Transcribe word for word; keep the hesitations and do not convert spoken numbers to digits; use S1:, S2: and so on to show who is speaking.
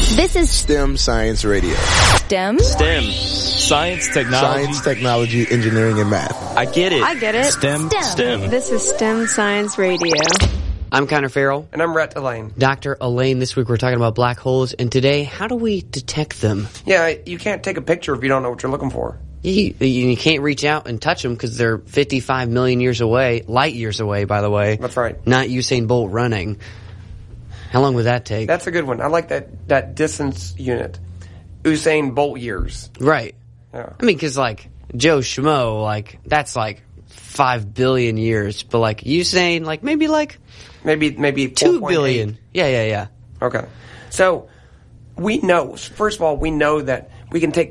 S1: This is
S2: STEM Science Radio.
S1: STEM?
S3: STEM. Science, technology.
S2: Science, technology, engineering, and math.
S3: I get it.
S4: I get it.
S3: STEM.
S1: STEM.
S3: STEM.
S4: This is STEM Science Radio.
S5: I'm Connor Farrell.
S6: And I'm Rhett Elaine.
S5: Doctor Elaine, this week we're talking about black holes, and today, how do we detect them?
S6: Yeah, you can't take a picture if you don't know what you're looking for.
S5: You, you can't reach out and touch them because they're fifty-five million years away, light years away, by the way.
S6: That's right.
S5: Not Usain Bolt running. How long would that take?
S6: That's a good one. I like that, that distance unit. Usain Bolt years.
S5: Right.
S6: Yeah.
S5: I mean, because, like, Joe Schmo, like, that's, like, five billion years. But, like, Usain, like, maybe, like...
S6: Maybe, maybe
S5: two billion. Yeah, yeah, yeah.
S6: Okay. So, we know, first of all, we know that we can take